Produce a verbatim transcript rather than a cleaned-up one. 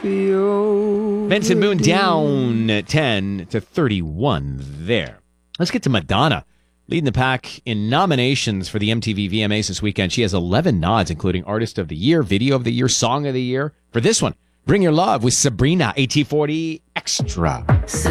be over. Vincent Moon down ten to thirty-one there. Let's get to Madonna, leading the pack in nominations for the M T V V M As this weekend. She has eleven nods, including Artist of the Year, Video of the Year, Song of the Year. For this one, Bring Your Love with Sabrina, A T forty Extra.